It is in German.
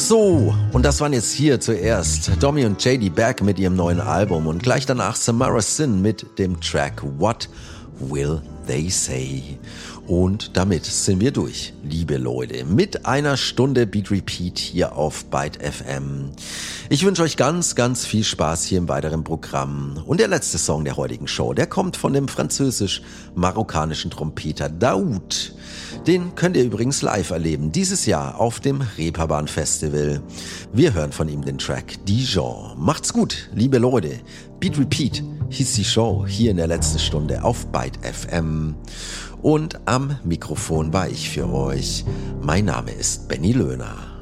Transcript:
So, und das waren jetzt hier zuerst Domi und JD Back mit ihrem neuen Album und gleich danach Samara Sin mit dem Track What Will They Say? Und damit sind wir durch, liebe Leute, mit einer Stunde Beat Repeat hier auf Byte FM. Ich wünsche euch ganz, ganz viel Spaß hier im weiteren Programm. Und der letzte Song der heutigen Show, der kommt von dem französisch-marokkanischen Trompeter Daoud. Den könnt ihr übrigens live erleben, dieses Jahr auf dem Reeperbahn Festival. Wir hören von ihm den Track Dijon. Macht's gut, liebe Leute. Beat Repeat hieß die Show hier in der letzten Stunde auf Byte FM. Und am Mikrofon war ich für euch. Mein Name ist Benny Löhner.